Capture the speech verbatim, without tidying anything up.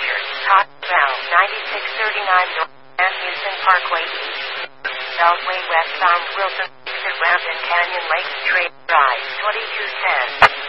Pictures, Taco Bell, ninety-six thirty-nine North San Houston Parkway East. Beltway westbound Wilson, exit ramp in Canyon Lakes Trail Drive, twenty-two ten.